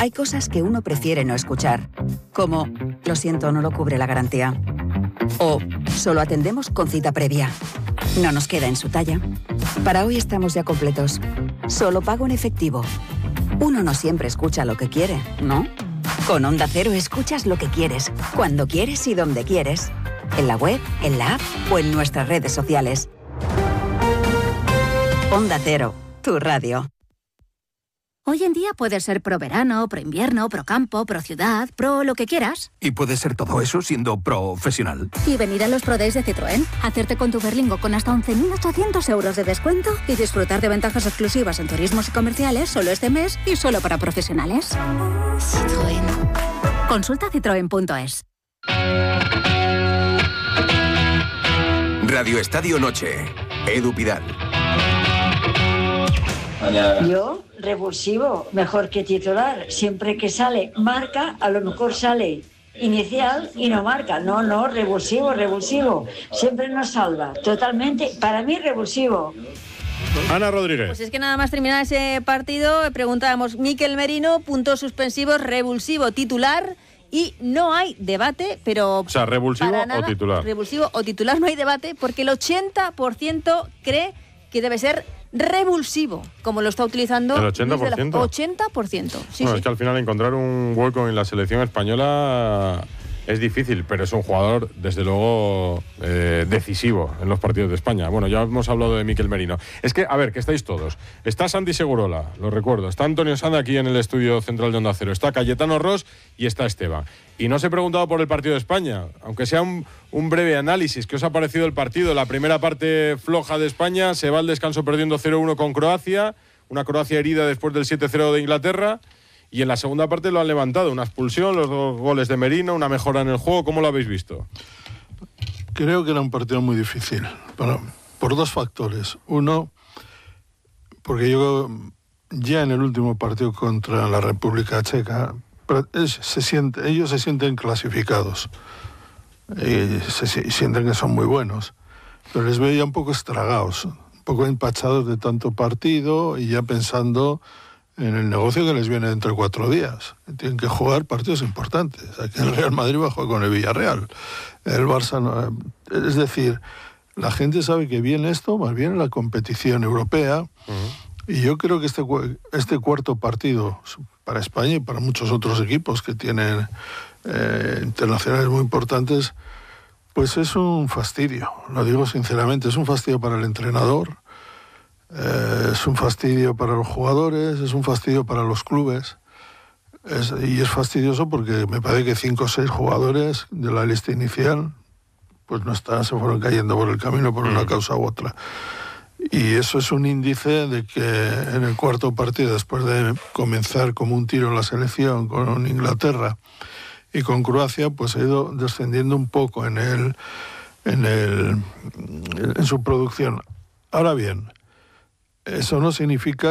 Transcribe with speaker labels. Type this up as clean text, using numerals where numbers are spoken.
Speaker 1: Hay cosas que uno prefiere no escuchar, como lo siento, no lo cubre la garantía. O solo atendemos con cita previa. No nos queda en su talla. Para hoy estamos ya completos. Solo pago en efectivo. Uno no siempre escucha lo que quiere, ¿no? Con Onda Cero escuchas lo que quieres, cuando quieres y donde quieres. En la web, en la app o en nuestras redes sociales. Onda Cero, tu radio.
Speaker 2: Hoy en día puedes ser pro verano, pro invierno, pro campo, pro ciudad, pro lo que quieras.
Speaker 3: Y puedes ser todo eso siendo profesional.
Speaker 2: Y venir a los Pro Days de Citroën, hacerte con tu Berlingo con hasta 11.800 euros de descuento y disfrutar de ventajas exclusivas en turismos y comerciales solo este mes y solo para profesionales. Citroën. Consulta citroen.es.
Speaker 4: Radio Estadio Noche. Edu Pidal.
Speaker 5: Yo, revulsivo, mejor que titular. Siempre que sale marca, a lo mejor sale inicial y no marca. No, revulsivo. Siempre nos salva. Totalmente, para mí, revulsivo.
Speaker 6: Ana Rodríguez.
Speaker 7: Pues es que nada más terminar ese partido, preguntábamos, Mikel Merino, puntos suspensivos, revulsivo, titular, y no hay debate, pero...
Speaker 6: O sea, ¿revulsivo o titular?
Speaker 7: Revulsivo o titular, no hay debate, porque el 80% cree que debe ser revulsivo, como lo está utilizando...
Speaker 6: ¿El 80%?
Speaker 7: 80%, sí,
Speaker 6: bueno,
Speaker 7: sí.
Speaker 6: Es que al final encontrar un hueco en la selección española es difícil, pero es un jugador, desde luego, decisivo en los partidos de España. Bueno, ya hemos hablado de Mikel Merino. Es que, a ver, que estáis todos. Está Santi Segurola, lo recuerdo. Está Antonio Sanda aquí en el estudio central de Onda Cero. Está Cayetano Ros y está Esteban. Y no os he preguntado por el partido de España, aunque sea un breve análisis. ¿Qué os ha parecido el partido? La primera parte floja de España, se va al descanso perdiendo 0-1 con Croacia, una Croacia herida después del 7-0 de Inglaterra, y en la segunda parte lo han levantado, una expulsión, los 2 goles de Merino, una mejora en el juego. ¿Cómo lo habéis visto?
Speaker 8: Creo que era un partido muy difícil, por 2 factores. Uno, porque yo ya en el último partido contra la República Checa, ellos se sienten clasificados y sienten que son muy buenos, pero les veo ya un poco estragados, un poco empachados de tanto partido y ya pensando en el negocio que les viene dentro de 4 días. Tienen que jugar partidos importantes. Aquí el Real Madrid va a jugar con el Villarreal, el Barça no. Es decir, la gente sabe que viene esto, más bien la competición europea. Y yo creo que este cuarto partido para España y para muchos otros equipos que tienen internacionales muy importantes, pues es un fastidio, lo digo sinceramente, es un fastidio para el entrenador, es un fastidio para los jugadores, es un fastidio para los clubes, y es fastidioso porque me parece que 5 o 6 jugadores de la lista inicial pues no están, se fueron cayendo por el camino por una causa u otra. Y eso es un índice de que en el cuarto partido, después de comenzar como un tiro en la selección con Inglaterra y con Croacia, pues ha ido descendiendo un poco en su producción. Ahora bien, eso no significa